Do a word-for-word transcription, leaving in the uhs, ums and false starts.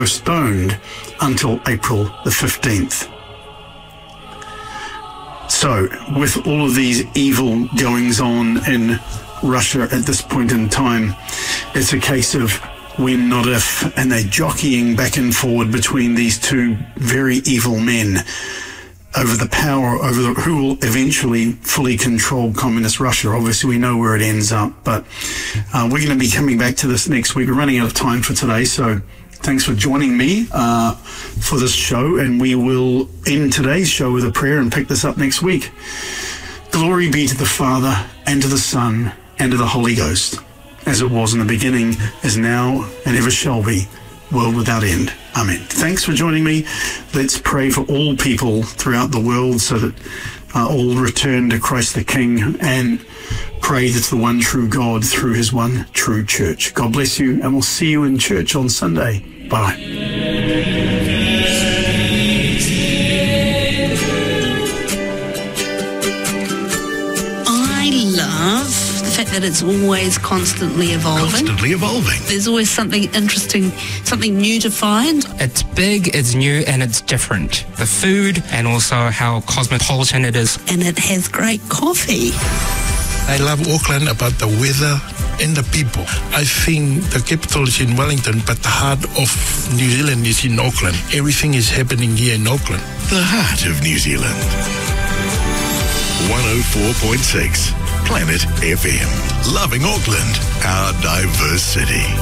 postponed until April the fifteenth. So, with all of these evil goings on in Russia at this point in time, it's a case of when, not if, and they're jockeying back and forward between these two very evil men over the power, over the, who will eventually fully control communist Russia. Obviously, we know where it ends up, but uh, we're going to be coming back to this next week. We're running out of time for today, so thanks for joining me uh, for this show, and we will end today's show with a prayer and pick this up next week. Glory be to the Father, and to the Son, and to the Holy Ghost, as it was in the beginning, is now, and ever shall be, world without end. Amen. Thanks for joining me. Let's pray for all people throughout the world so that uh, all return to Christ the King, and pray to the one true God through his one true church. God bless you, and we'll see you in church on Sunday. Bye. That it's always constantly evolving. Constantly evolving. There's always something interesting, something new to find. It's big, it's new, and it's different. The food, and also how cosmopolitan it is. And it has great coffee. I love Auckland about the weather and the people. I think the capital is in Wellington, but the heart of New Zealand is in Auckland. Everything is happening here in Auckland. The heart of New Zealand. one oh four point six Planet F M. Loving Auckland, our diverse city.